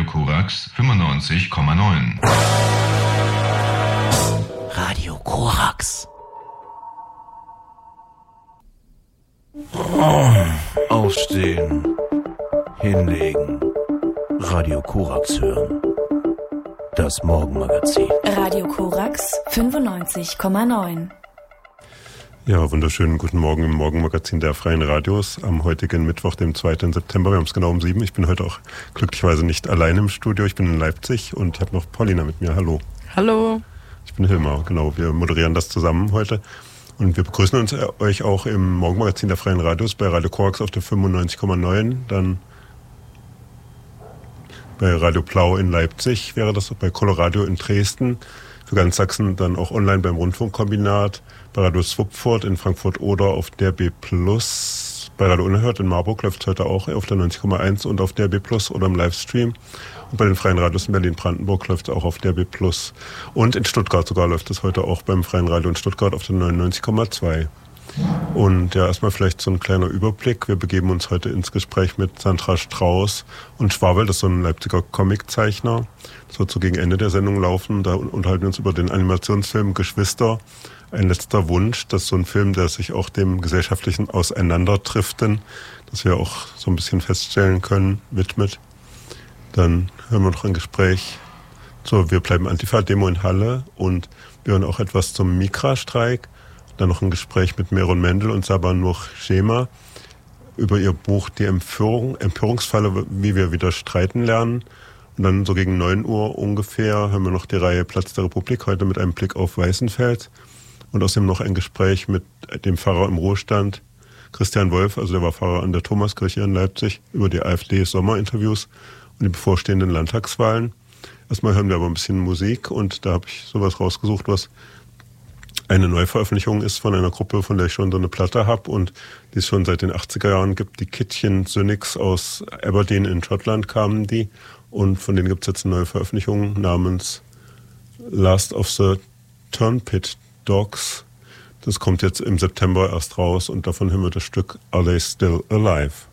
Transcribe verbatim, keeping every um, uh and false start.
Korax fünfundneunzig Komma neun. Radio Korax. Aufstehen. Hinlegen. Radio Korax hören. Das Morgenmagazin. Radio Korax fünfundneunzig Komma neun. Ja, wunderschönen guten Morgen im Morgenmagazin der Freien Radios am heutigen Mittwoch, dem zweiten September. Wir haben es genau um sieben. Ich bin heute auch glücklicherweise nicht allein im Studio. Ich bin in Leipzig und ich habe noch Paulina mit mir. Hallo. Hallo. Ich bin Hilmar, genau. Wir moderieren das zusammen heute. Und wir begrüßen uns euch auch im Morgenmagazin der Freien Radios bei Radio Korax auf der fünfundneunzig Komma neun, dann bei Radio Plau in Leipzig wäre das, bei Coloradio in Dresden, für ganz Sachsen dann auch online beim Rundfunkkombinat, bei Radio Swupfurt in Frankfurt-Oder auf D R B Plus, bei Radio Unerhört in Marburg läuft es heute auch auf der neunzig Komma eins und auf D R B Plus oder im Livestream. Und bei den Freien Radios in Berlin-Brandenburg läuft es auch auf D R B Plus. Und in Stuttgart sogar läuft es heute auch beim Freien Radio in Stuttgart auf der neunundneunzig Komma zwei. Und ja, erstmal vielleicht so ein kleiner Überblick. Wir begeben uns heute ins Gespräch mit Sandra Strauß und Schwabel, das ist so ein Leipziger Comiczeichner. Das wird so gegen Ende der Sendung laufen. Da unterhalten wir uns über den Animationsfilm Geschwister. Ein letzter Wunsch, das ist so ein Film, der sich auch dem gesellschaftlichen Auseinanderdriften, das wir auch so ein bisschen feststellen können, widmet. Dann hören wir noch ein Gespräch zur Wir bleiben Antifa-Demo in Halle und wir hören auch etwas zum Mikra-Streik. Dann noch ein Gespräch mit Meron Mendel und Sabanur Schema über ihr Buch Die Empörung, Empörungsfalle, wie wir wieder streiten lernen. Und dann so gegen neun Uhr ungefähr haben wir noch die Reihe Platz der Republik, heute mit einem Blick auf Weißenfels. Und außerdem noch ein Gespräch mit dem Pfarrer im Ruhestand, Christian Wolf, also der war Pfarrer an der Thomaskirche in Leipzig, über die AfD-Sommerinterviews und die bevorstehenden Landtagswahlen. Erstmal hören wir aber ein bisschen Musik und da habe ich sowas rausgesucht, was eine Neuveröffentlichung ist von einer Gruppe, von der ich schon so eine Platte habe und die es schon seit den achtziger Jahren gibt. Die Kitchen Cynics aus Aberdeen in Schottland kamen die und von denen gibt es jetzt eine neue Veröffentlichung namens Last of the Turnpit Dogs. Das kommt jetzt im September erst raus und davon hören wir das Stück Are They Still Alive?